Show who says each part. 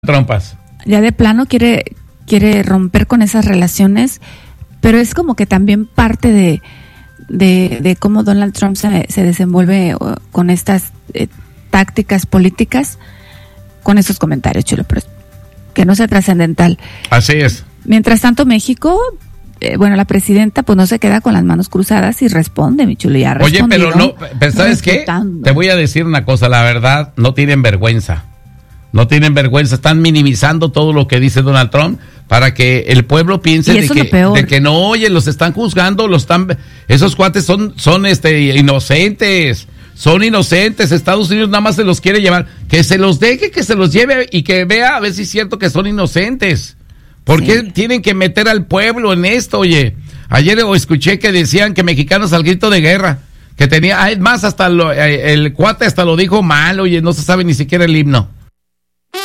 Speaker 1: Trompas.
Speaker 2: Ya de plano quiere romper con esas relaciones, pero es como que también parte de cómo Donald Trump se desenvuelve con estas tácticas políticas, con esos comentarios, Chulo, pero que no sea trascendental.
Speaker 1: Así es.
Speaker 2: Mientras tanto, México, la presidenta pues no se queda con las manos cruzadas y responde, mi Chulo, ya respondió.
Speaker 1: Oye, pero no, ¿sabes qué? Te voy a decir una cosa, la verdad, no tienen vergüenza. No tienen vergüenza, están minimizando todo lo que dice Donald Trump para que el pueblo piense de que no, oye, los están juzgando, esos cuates son inocentes, son inocentes, Estados Unidos nada más se los quiere llevar, que se los deje, que se los lleve y que vea a ver si es cierto que son inocentes. ¿Por qué tienen que meter al pueblo en esto, oye? Ayer escuché que decían que mexicanos al grito de guerra, que tenía, más hasta el cuate hasta lo dijo mal, oye, no se sabe ni siquiera el himno.